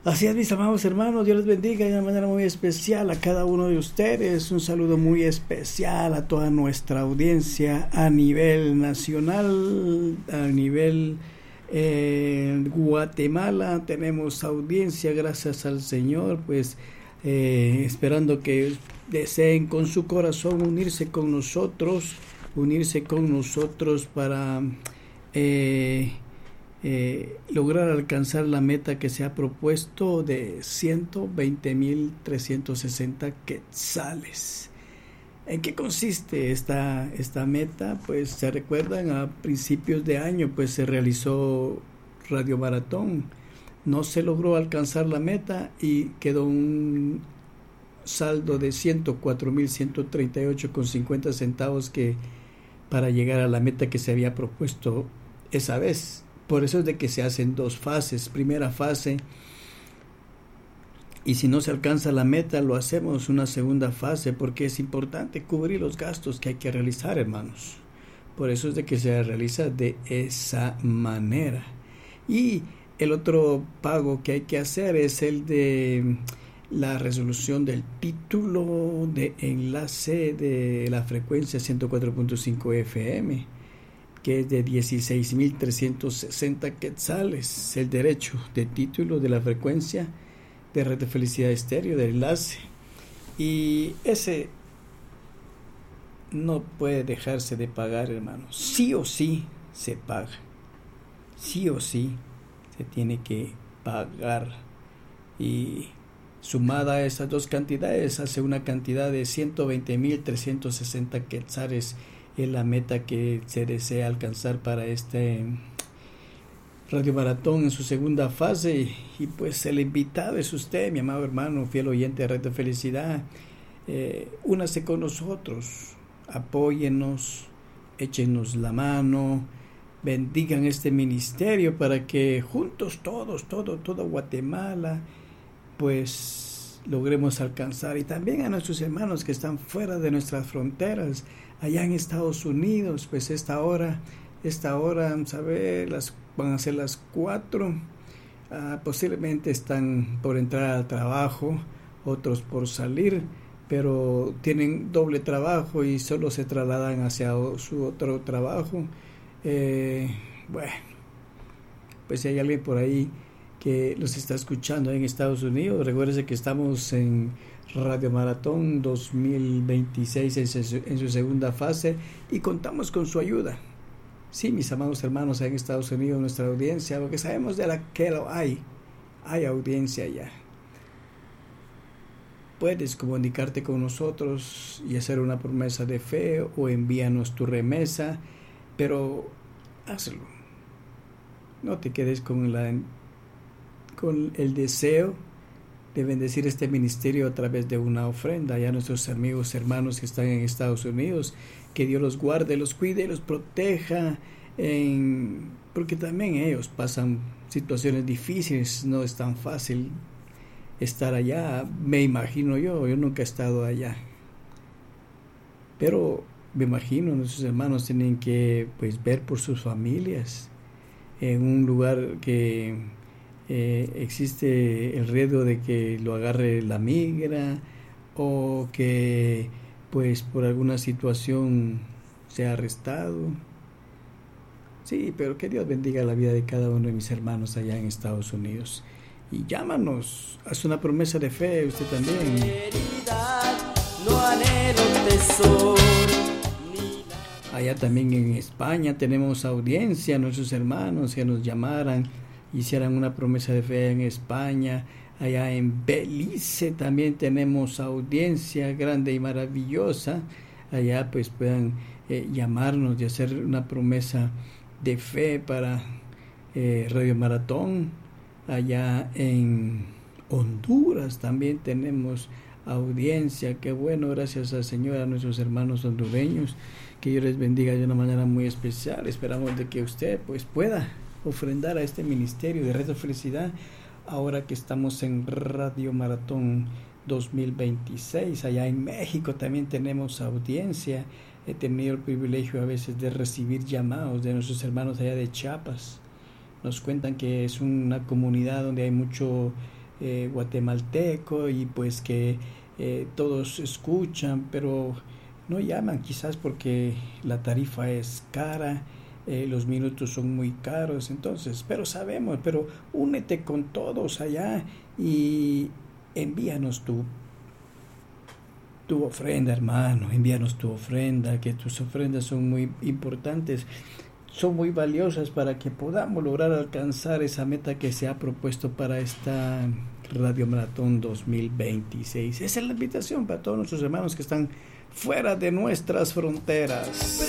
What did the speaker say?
Así es, mis amados hermanos, Dios les bendiga de una manera muy especial a cada uno de ustedes. Un saludo muy especial a toda nuestra audiencia a nivel nacional, a nivel Guatemala. Tenemos audiencia, gracias al Señor, pues esperando que deseen con su corazón unirse con nosotros para lograr alcanzar la meta que se ha propuesto de 120,360 quetzales. ¿En qué consiste esta meta? Pues se recuerdan, a principios de año pues se realizó Radio Maratón. No se logró alcanzar la meta y quedó un saldo de 104,138,50 centavos que para llegar a la meta que se había propuesto esa vez. Por eso es de que se hacen dos fases. Primera fase, y si no se alcanza la meta, lo hacemos una segunda fase, porque es importante cubrir los gastos que hay que realizar, hermanos. Por eso es de que se realiza de esa manera. Y el otro pago que hay que hacer es el de la resolución del título de enlace de la frecuencia 104.5 FM. Que es de 16,360 quetzales, el derecho de título de la frecuencia de Red de Felicidad Estéreo, de enlace. Y ese no puede dejarse de pagar, hermanos. Sí o sí se paga. Sí o sí se tiene que pagar. Y sumada a esas dos cantidades, hace una cantidad de 120,360 quetzales. Es la meta que se desea alcanzar para este Radio Maratón en su segunda fase. Y pues el invitado es usted, mi amado hermano, fiel oyente de Red de Felicidad. Únase con nosotros, apóyennos, échenos la mano, bendigan este ministerio para que juntos todo Guatemala, pues logremos alcanzar. Y también a nuestros hermanos que están fuera de nuestras fronteras, allá en Estados Unidos, pues esta hora, vamos a ver, van a ser las 4, posiblemente están por entrar al trabajo, otros por salir, pero tienen doble trabajo y solo se trasladan hacia su otro trabajo. Bueno, pues si hay alguien por ahí que los está escuchando en Estados Unidos, recuérdense que estamos en Radio Maratón 2026 en su segunda fase y contamos con su ayuda. Sí, mis amados hermanos en Estados Unidos, nuestra audiencia, porque sabemos de la que lo hay audiencia allá. Puedes comunicarte con nosotros y hacer una promesa de fe o envíanos tu remesa, pero hazlo. No te quedes con el deseo de bendecir este ministerio a través de una ofrenda. Ya nuestros amigos, hermanos que están en Estados Unidos, que Dios los guarde, los cuide y los proteja, porque también ellos pasan situaciones difíciles, no es tan fácil estar allá, me imagino yo nunca he estado allá, pero me imagino nuestros hermanos tienen que pues ver por sus familias en un lugar que existe el riesgo de que lo agarre la migra o que pues por alguna situación sea arrestado. Sí, pero que Dios bendiga la vida de cada uno de mis hermanos allá en Estados Unidos. Y llámanos, haz una promesa de fe usted también. No anhelo tesoro. Allá también en España tenemos audiencia, nuestros hermanos que nos llamaran, hicieran una promesa de fe en España. Allá en Belice también tenemos audiencia grande y maravillosa. Allá pues puedan llamarnos y hacer una promesa de fe para Radio Maratón. Allá en Honduras también tenemos audiencia. Qué bueno, gracias al Señor, a nuestros hermanos hondureños, que Dios les bendiga de una manera muy especial. Esperamos de que usted pues pueda ofrendar a este ministerio de Red de Felicidad ahora que estamos en Radio Maratón 2026. Allá en México también tenemos audiencia. He tenido el privilegio a veces de recibir llamados de nuestros hermanos allá de Chiapas. Nos cuentan que es una comunidad donde hay mucho guatemalteco y pues que todos escuchan, pero no llaman quizás porque la tarifa es cara, los minutos son muy caros, entonces, pero sabemos, pero únete con todos allá y envíanos tu ofrenda, hermano, envíanos tu ofrenda, que tus ofrendas son muy importantes, son muy valiosas para que podamos lograr alcanzar esa meta que se ha propuesto para esta Radio Maratón 2026. Esa es la invitación para todos nuestros hermanos que están fuera de nuestras fronteras.